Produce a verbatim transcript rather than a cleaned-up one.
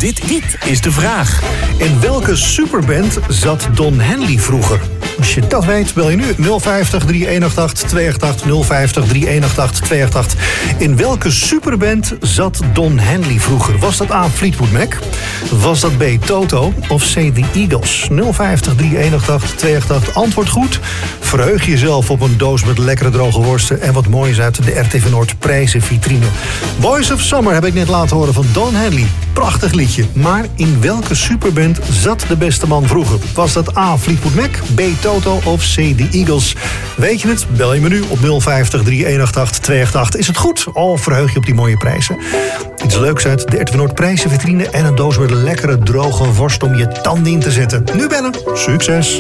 Dit, dit is de vraag. In welke superband zat Don Henley vroeger? Als je dat weet, bel je nu nul vijftig, drie een acht acht, twee acht acht, nul vijftig, drie een acht acht, twee acht acht. In welke superband zat Don Henley vroeger? Was dat A, Fleetwood Mac? Was dat B, Toto? Of C, The Eagles? nul vijftig, drie een acht acht, twee acht acht. Antwoord goed. Verheug jezelf op een doos met lekkere droge worsten en wat moois uit de R T V Noord prijzenvitrine. Boys of Summer heb ik net laten horen van Don Henley. Prachtig liedje. Maar in welke superband zat de beste man vroeger? Was dat A, Fleetwood Mac, B, Toto of C, The Eagles? Weet je het? Bel je me nu op nul vijftig, drie een acht acht, twee acht acht. Is het goed? Oh, verheug je op die mooie prijzen. Iets leuks uit de R T V Noord prijzenvitrine en een doos met lekkere droge worst om je tanden in te zetten. Nu bellen. Succes!